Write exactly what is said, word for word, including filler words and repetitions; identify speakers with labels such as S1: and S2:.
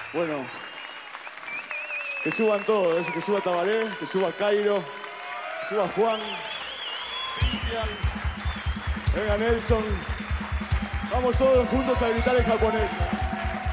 S1: Bueno, que suban todos, que suba Tabaré, que suba Cairo, que suba Juan, Cristian, venga Nelson. Vamos todos juntos a gritar en japonés.